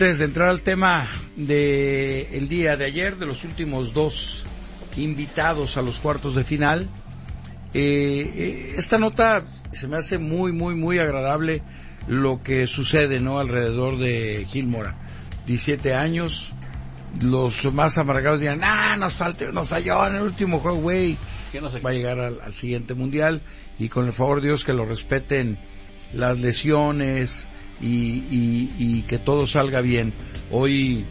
Antes de entrar al tema del día de ayer, de los últimos dos invitados a los cuartos de final, esta nota se me hace muy agradable lo que sucede, ¿no?, alrededor de Gil Mora. 17 años, los más amargados dirán, nos falló en el último juego, güey. Va a llegar al siguiente mundial y con el favor de Dios que lo respeten las lesiones y que todo salga bien. Hoy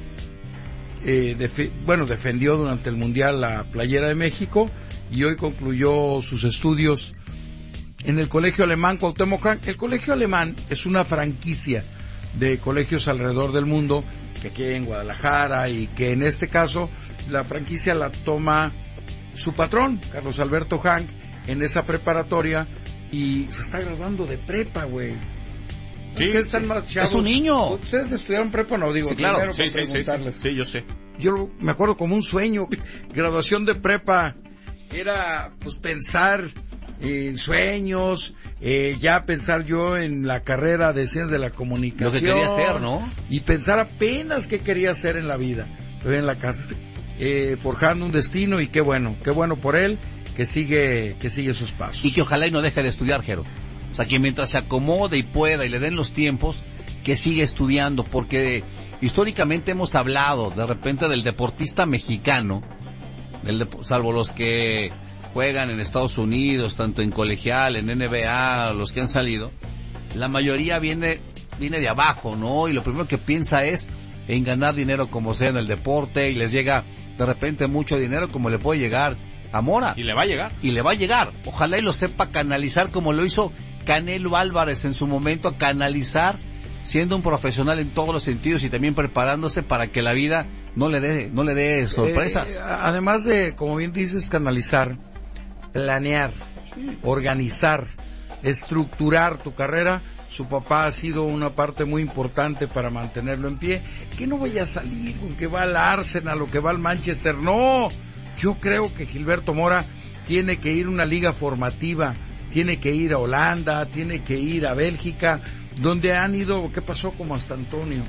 defendió durante el mundial la playera de México y hoy concluyó sus estudios en el Colegio Alemán Cuauhtémoc Clanc. El Colegio Alemán es una franquicia de colegios alrededor del mundo que aquí en Guadalajara, y que en este caso la franquicia la toma su patrón, Carlos Alberto Hank, en esa preparatoria, y se está graduando de prepa, güey. Sí, están más chavos? Es un niño. ¿Ustedes estudiaron prepa o no? Digo, sí, claro. Sí, yo sé. Yo me acuerdo como un sueño, graduación de prepa, era pues pensar en sueños, ya pensar yo en la carrera de ciencias de la comunicación. Lo que quería hacer, ¿no? Y pensar apenas qué quería hacer en la vida. Estoy en la casa, forjando un destino, y qué bueno por él, que sigue sus pasos. Y que ojalá y no deje de estudiar, Jero. O sea, que mientras se acomode y pueda y le den los tiempos, que siga estudiando, porque históricamente hemos hablado de repente del deportista mexicano, salvo los que juegan en Estados Unidos, tanto en colegial, en NBA, los que han salido, la mayoría viene de abajo, ¿no? Y lo primero que piensa es en ganar dinero como sea en el deporte, y les llega de repente mucho dinero como le puede llegar a Mora. Y le va a llegar. Ojalá y lo sepa canalizar como lo hizo Canelo Álvarez en su momento, canalizar, siendo un profesional en todos los sentidos y también preparándose para que la vida no le dé sorpresas. Además de, como bien dices, canalizar, planear, organizar, estructurar tu carrera. Su papá ha sido una parte muy importante para mantenerlo en pie. Que no vaya a salir con que va al Arsenal o que va al Manchester. No, yo creo que Gilberto Mora tiene que ir a una liga formativa, tiene que ir a Holanda, tiene que ir a Bélgica, donde han ido. ¿Qué pasó con Mastro Antonio?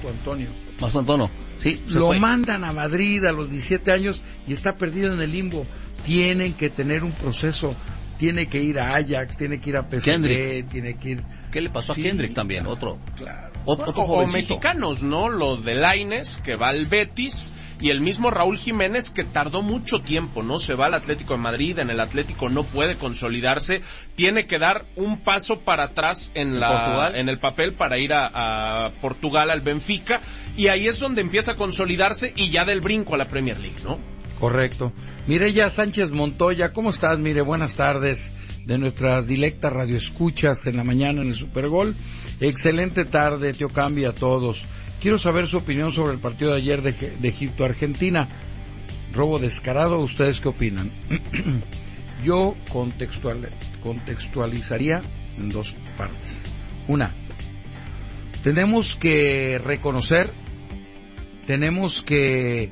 Sí, lo mandan a Madrid a los 17 años y está perdido en el limbo. Tienen que tener un proceso. Tiene que ir a Ajax, tiene que ir a PSG, Kendrick. Tiene que ir... ¿Qué le pasó a Kendrick también? Claro. Otro o mexicanos, ¿no? Lo de Lainez, que va al Betis, y el mismo Raúl Jiménez, que tardó mucho tiempo, ¿no? Se va al Atlético de Madrid, en el Atlético no puede consolidarse, tiene que dar un paso para atrás en el papel para ir a Portugal, al Benfica, y ahí es donde empieza a consolidarse y ya del brinco a la Premier League, ¿no? Correcto. Mireya Sánchez Montoya, ¿cómo estás? Mire, buenas tardes, de nuestras dilectas radioescuchas en la mañana en el Supergol. Excelente tarde, Tío Cambi, a todos. Quiero saber su opinión sobre el partido de ayer de Egipto-Argentina. Robo descarado, ¿ustedes qué opinan? Yo contextualizaría en dos partes. Una, tenemos que reconocer, tenemos que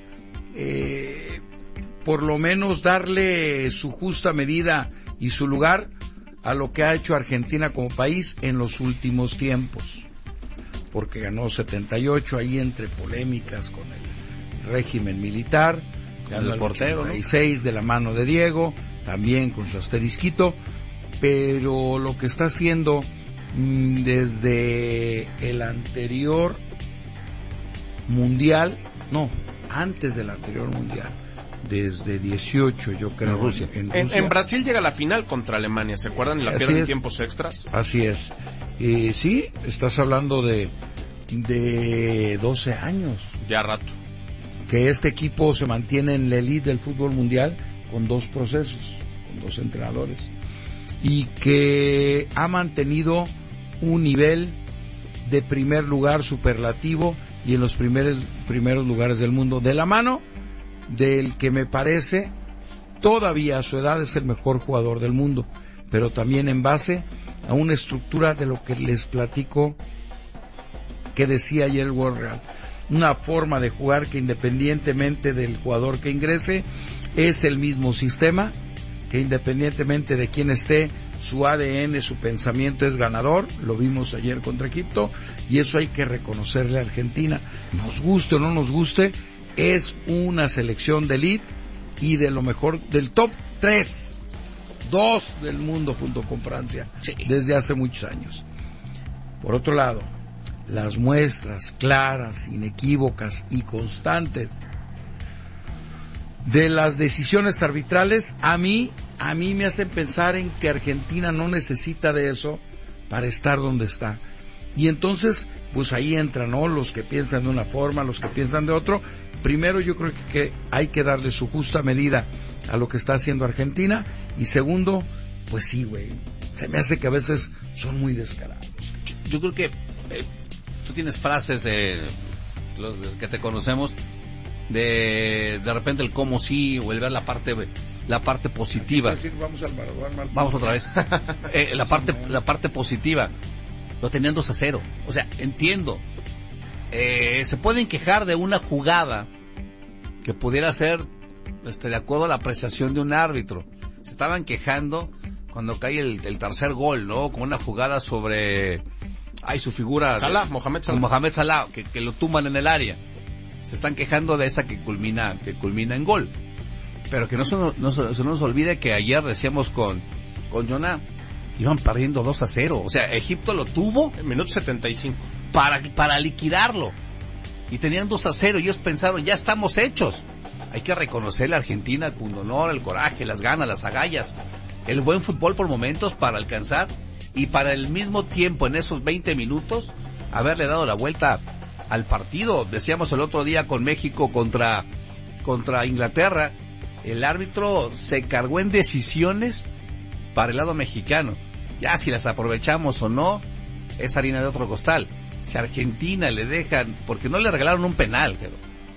por lo menos darle su justa medida y su lugar a lo que ha hecho Argentina como país en los últimos tiempos, porque ganó 78 ahí entre polémicas con el régimen militar, ganó el portero 86, ¿no?, de la mano de Diego, también con su asterisquito, pero lo que está haciendo desde el anterior mundial, no, antes del anterior mundial, desde 18, yo creo, en Rusia. En Brasil llega a la final contra Alemania, ¿se acuerdan? Y la pierden en tiempos extras. Así es. Sí, estás hablando de 12 años. Ya rato. Que este equipo se mantiene en la elite del fútbol mundial con dos procesos, con dos entrenadores, y que ha mantenido un nivel de primer lugar superlativo y en los primeros lugares del mundo, de la mano del que me parece todavía a su edad es el mejor jugador del mundo, pero también en base a una estructura de lo que les platico que decía ayer el World Real, una forma de jugar que independientemente del jugador que ingrese es el mismo sistema, que independientemente de quién esté su ADN, su pensamiento es ganador, lo vimos ayer contra Egipto, y eso hay que reconocerle a Argentina. Nos guste o no nos guste, es una selección de elite y de lo mejor, del top 3, 2 del mundo junto con Francia, sí, desde hace muchos años. Por otro lado, las muestras claras, inequívocas y constantes de las decisiones arbitrales, a mí me hacen pensar en que Argentina no necesita de eso para estar donde está. Y entonces, pues ahí entran, ¿no?, los que piensan de una forma, los que piensan de otro. Primero, yo creo que hay que darle su justa medida a lo que está haciendo Argentina. Y segundo, pues sí, güey, se me hace que a veces son muy descarados. Yo creo que tú tienes frases, los que te conocemos, de repente el cómo sí, o el ver la parte positiva. Decir, vamos otra vez. La parte positiva. Lo tenían 2-0. O sea, entiendo. Se pueden quejar de una jugada que pudiera ser de acuerdo a la apreciación de un árbitro. Se estaban quejando cuando cae el tercer gol, ¿no? Con una jugada sobre su figura, Mohamed Salah, que lo tumban en el área. Se están quejando de esa que culmina en gol. Pero que no se nos olvide que ayer decíamos con Jonah, iban perdiendo 2-0. O sea, Egipto lo tuvo en minuto 75 para liquidarlo. Y tenían 2-0 y ellos pensaron, ya estamos hechos. Hay que reconocerle a Argentina el pundonor, el coraje, las ganas, las agallas, el buen fútbol por momentos para alcanzar, y para el mismo tiempo, en esos 20 minutos, haberle dado la vuelta al partido. Decíamos el otro día con México contra Inglaterra, el árbitro se cargó en decisiones para el lado mexicano. Ya si las aprovechamos o no, es harina de otro costal. Si a Argentina le dejan, porque no le regalaron un penal, pero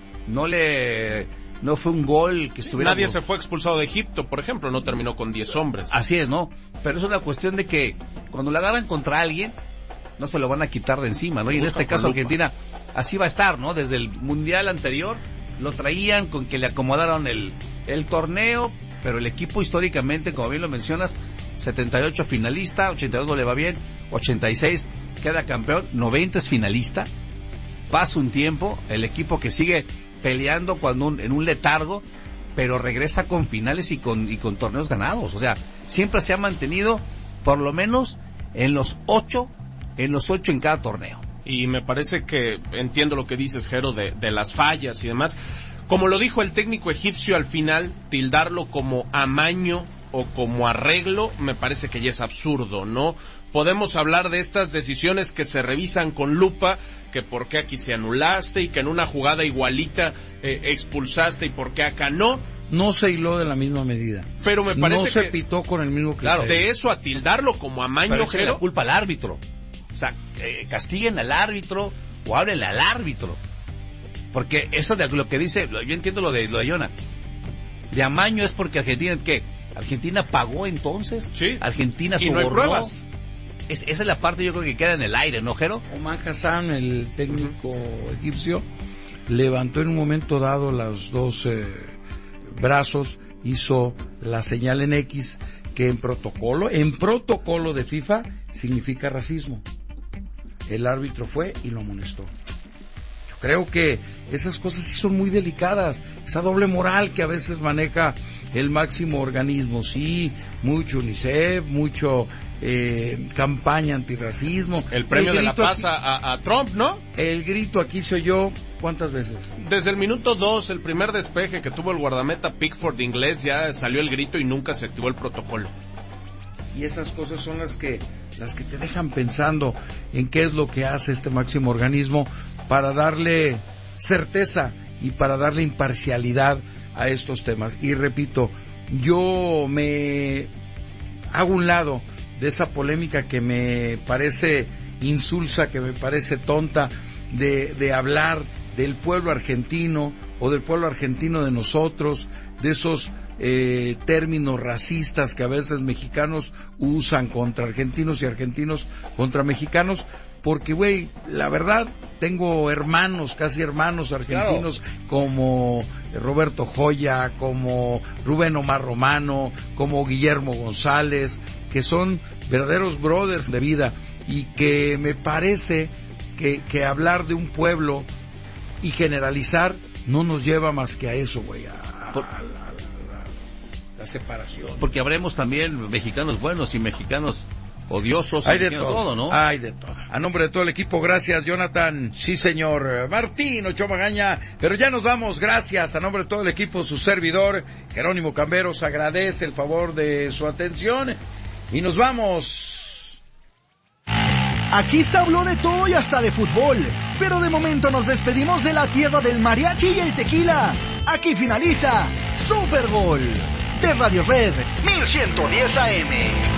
no fue un gol que estuviera... Nadie se fue expulsado de Egipto, por ejemplo, no terminó con 10 hombres. Así es, ¿no? Pero es una cuestión de que cuando la agarran contra alguien, no se lo van a quitar de encima, ¿no? Y en este caso Argentina así va a estar, ¿no? Desde el Mundial anterior lo traían con que le acomodaron el torneo, pero el equipo históricamente, como bien lo mencionas, 78 finalista, 82 no le va bien, 86 queda campeón, 90 es finalista. Pasa un tiempo, el equipo que sigue peleando en un letargo, pero regresa con finales y con torneos ganados. O sea, siempre se ha mantenido por lo menos en los 8 en cada torneo. Y me parece que entiendo lo que dices, Jero, de las fallas y demás. Como lo dijo el técnico egipcio al final, tildarlo como amaño o como arreglo, me parece que ya es absurdo, ¿no? Podemos hablar de estas decisiones que se revisan con lupa, que por qué aquí se anulaste y que en una jugada igualita expulsaste y por qué acá no. No se hiló de la misma medida. Pero me parece no se pitó con el mismo criterio. Claro, de eso a tildarlo como amaño, Jero, la culpa al árbitro. O sea, castiguen al árbitro o háblenle al árbitro. Porque eso de lo que dice, yo entiendo lo de Jonah. De amaño es porque Argentina pagó entonces. Sí. Argentina y no hay pruebas. Esa es la parte, yo creo, que queda en el aire, ¿no, Jero? Oman Hassan, el técnico egipcio, levantó en un momento dado los dos brazos, hizo la señal en X, que en protocolo de FIFA significa racismo. El árbitro fue y lo amonestó. Yo creo que esas cosas sí son muy delicadas, esa doble moral que a veces maneja el máximo organismo. Sí, mucho UNICEF, mucho campaña antirracismo. El premio de la paz a Trump, ¿no? El grito aquí soy yo, ¿cuántas veces? Desde el minuto 2, el primer despeje que tuvo el guardameta Pickford inglés, ya salió el grito y nunca se activó el protocolo. Y esas cosas son las que te dejan pensando en qué es lo que hace este máximo organismo para darle certeza y para darle imparcialidad a estos temas. Y repito, yo me hago un lado de esa polémica que me parece insulsa, que me parece tonta, de hablar del pueblo argentino o del pueblo argentino de nosotros, de esos términos racistas que a veces mexicanos usan contra argentinos y argentinos contra mexicanos, porque, güey, la verdad, tengo casi hermanos argentinos, como Roberto Joya, como Rubén Omar Romano, como Guillermo González, que son verdaderos brothers de vida, y que me parece que hablar de un pueblo y generalizar no nos lleva más que a eso, güey, la separación. Porque habremos también mexicanos buenos y mexicanos odiosos. Hay de todo, ¿no? Hay de todo. A nombre de todo el equipo, gracias, Jonathan. Sí, señor. Martín Ochoa Magaña. Pero ya nos vamos, gracias. A nombre de todo el equipo, su servidor, Jerónimo Camberos, agradece el favor de su atención. Y nos vamos. Aquí se habló de todo y hasta de fútbol, pero de momento nos despedimos de la tierra del mariachi y el tequila. Aquí finaliza Super Gol de Radio Red 1110 AM.